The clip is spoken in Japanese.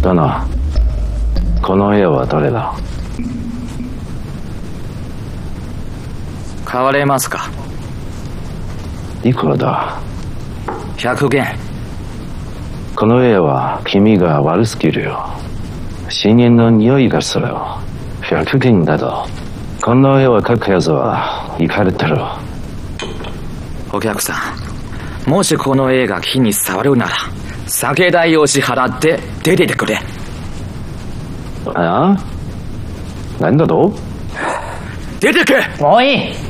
殿、この絵はどれだ？ 買われますか？ いくらだ ？100元。 この絵は気味が悪すぎるよ。死人の匂いがするよ。100元だと。この絵を描くやつはイカれてる。 お客さん、もしこの絵が木に触るなら酒代を支払って出ててくれ。 ああ？なんだと？ 出てけ！ もういい。